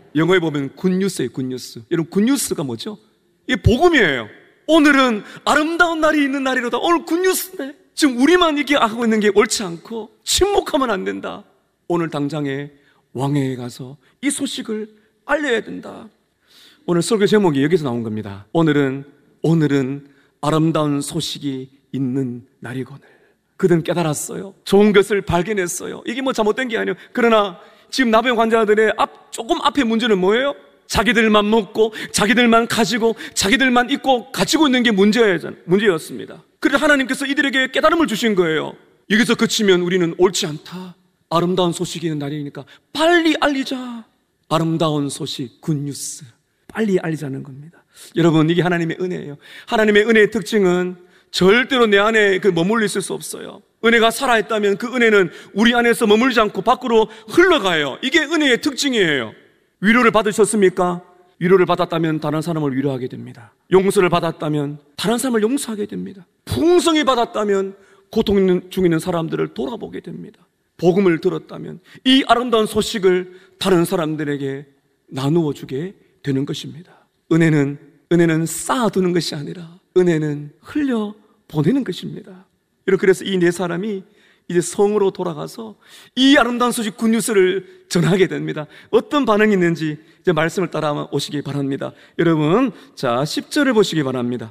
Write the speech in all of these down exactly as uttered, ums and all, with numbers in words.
영어에 보면 굿뉴스예요. 굿뉴스. 여러분, 굿뉴스가 뭐죠? 이게 복음이에요. 오늘은 아름다운 날이 있는 날이로다. 오늘 굿뉴스네. 지금 우리만 이렇게 하고 있는 게 옳지 않고 침묵하면 안 된다. 오늘 당장에 왕에게 가서 이 소식을 알려야 된다. 오늘 설교 제목이 여기서 나온 겁니다. 오늘은 오늘은 아름다운 소식이 있는 날이거늘. 그들은 깨달았어요. 좋은 것을 발견했어요. 이게 뭐 잘못된 게 아니에요. 그러나 지금 나병 환자들의 앞, 조금 앞에 문제는 뭐예요? 자기들만 먹고 자기들만 가지고 자기들만 입고 가지고 있는 게 문제였, 문제였습니다. 그래서 하나님께서 이들에게 깨달음을 주신 거예요. 여기서 그치면 우리는 옳지 않다. 아름다운 소식이 있는 날이니까 빨리 알리자. 아름다운 소식, 굿뉴스. 빨리 알리자는 겁니다. 여러분, 이게 하나님의 은혜예요. 하나님의 은혜의 특징은 절대로 내 안에 그 머물러 있을 수 없어요. 은혜가 살아있다면 그 은혜는 우리 안에서 머물지 않고 밖으로 흘러가요. 이게 은혜의 특징이에요. 위로를 받으셨습니까? 위로를 받았다면 다른 사람을 위로하게 됩니다. 용서를 받았다면 다른 사람을 용서하게 됩니다. 풍성히 받았다면 고통 중에 있는 사람들을 돌아보게 됩니다. 복음을 들었다면 이 아름다운 소식을 다른 사람들에게 나누어 주게 되는 것입니다. 은혜는 은혜는 쌓아두는 것이 아니라 은혜는 흘려 보내는 것입니다. 여러분, 그래서 이 네 사람이 이제 성으로 돌아가서 이 아름다운 소식 굿뉴스를 전하게 됩니다. 어떤 반응이 있는지 이제 말씀을 따라오시기 바랍니다. 여러분, 자 십 절을 보시기 바랍니다.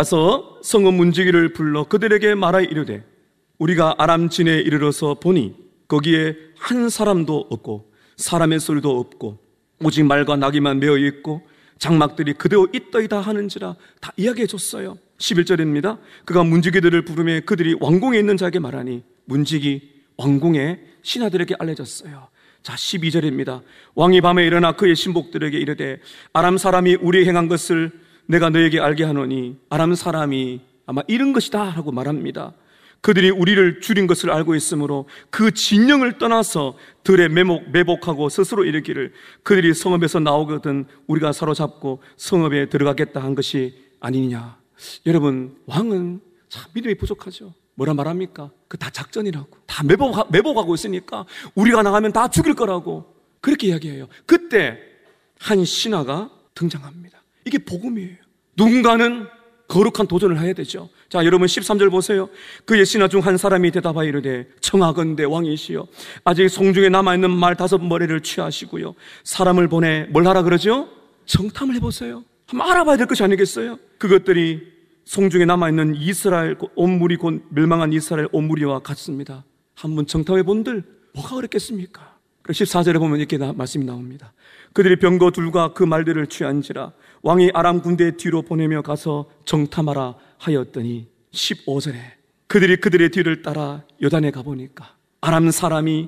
가서 성읍 문지기를 불러 그들에게 말하 이르되 우리가 아람 진에 이르러서 보니 거기에 한 사람도 없고 사람의 소리도 없고 오직 말과 나귀만 메어 있고 장막들이 그대로 있더이다 하는지라 다 이야기해 줬어요. 십일 절입니다. 그가 문지기들을 부르며 그들이 왕궁에 있는 자에게 말하니 문지기 왕궁의 신하들에게 알려졌어요. 자, 십이 절입니다. 왕이 밤에 일어나 그의 신복들에게 이르되 아람 사람이 우리의 행한 것을 내가 너에게 알게 하노니 아람 사람이 아마 이런 것이다 하고 말합니다. 그들이 우리를 죽인 것을 알고 있으므로 그 진영을 떠나서 들에 매복, 매복하고 스스로 이르기를 그들이 성읍에서 나오거든 우리가 사로잡고 성읍에 들어가겠다 한 것이 아니냐. 여러분, 왕은 참 믿음이 부족하죠. 뭐라 말합니까? 그 다 작전이라고. 다 매복, 매복하고 있으니까 우리가 나가면 다 죽일 거라고 그렇게 이야기해요. 그때 한 신하가 등장합니다. 이게 복음이에요. 누군가는 거룩한 도전을 해야 되죠. 자, 여러분 십삼 절 보세요. 그의 신하 중 한 사람이 대답하여 이르되 청하건대 왕이시여 아직 송중에 남아있는 말 다섯 머리를 취하시고요 사람을 보내 뭘 하라 그러죠? 정탐을 해보세요. 한번 알아봐야 될 것이 아니겠어요? 그것들이 송중에 남아있는 이스라엘 온 무리 곧 멸망한 이스라엘 온 무리와 같습니다. 한번 정탐해 본들 뭐가 어렵겠습니까? 십사 절에 보면 이렇게 나, 말씀이 나옵니다. 그들이 병거 둘과 그 말들을 취한지라 왕이 아람 군대 뒤로 보내며 가서 정탐하라 하였더니 십오 절에 그들이 그들의 뒤를 따라 요단에 가보니까 아람 사람이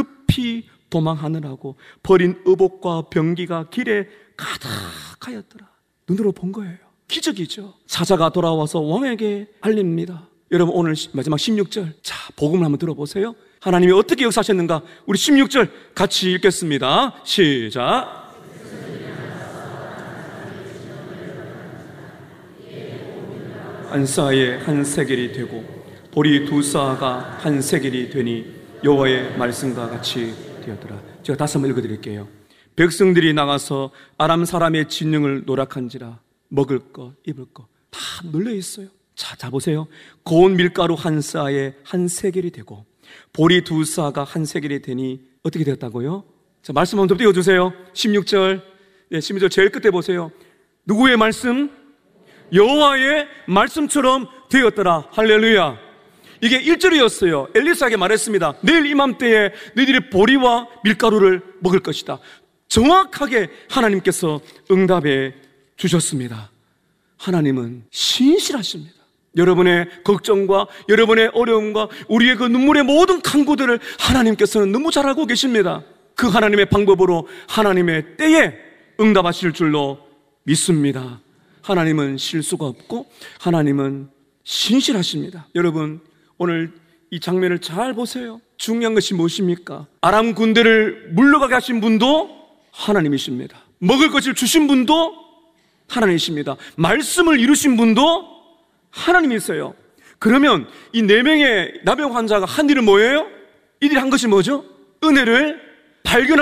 급히 도망하느라고 버린 의복과 병기가 길에 가득하였더라. 눈으로 본 거예요. 기적이죠. 사자가 돌아와서 왕에게 알립니다. 여러분, 오늘 마지막 십육 절, 자, 복음을 한번 들어보세요. 하나님이 어떻게 역사하셨는가? 우리 십육 절 같이 읽겠습니다. 시작. 한 사에 한 세겔이 되고 보리 두 사가 한 세겔이 되니 여호와의 말씀과 같이 되었더라. 제가 다시 한번 읽어드릴게요. 백성들이 나가서 아람 사람의 진영을 노략한지라 먹을 것, 입을 것 다 널려 있어요. 자, 자 보세요. 고운 밀가루 한 사에 한 세겔이 되고 보리 두 사가 한 세겔이 되니 어떻게 되었다고요? 자, 말씀 한번 더 띄워주세요. 십육 절, 네, 십육 절 제일 끝에 보세요. 누구의 말씀? 여호와의 말씀처럼 되었더라. 할렐루야. 이게 일 절이었어요. 엘리사에게 말했습니다. 내일 이맘때에 너희들이 보리와 밀가루를 먹을 것이다. 정확하게 하나님께서 응답해 주셨습니다. 하나님은 신실하십니다. 여러분의 걱정과 여러분의 어려움과 우리의 그 눈물의 모든 간구들을 하나님께서는 너무 잘 알고 계십니다. 그 하나님의 방법으로 하나님의 때에 응답하실 줄로 믿습니다. 하나님은 실수가 없고 하나님은 신실하십니다. 여러분, 오늘 이 장면을 잘 보세요. 중요한 것이 무엇입니까? 아람 군대를 물러가게 하신 분도 하나님이십니다. 먹을 것을 주신 분도 하나님이십니다. 말씀을 이루신 분도 하나님이세요. 그러면 이 네 명의 나병 환자가 한 일은 뭐예요? 이들이 한 것이 뭐죠? 은혜를 발견한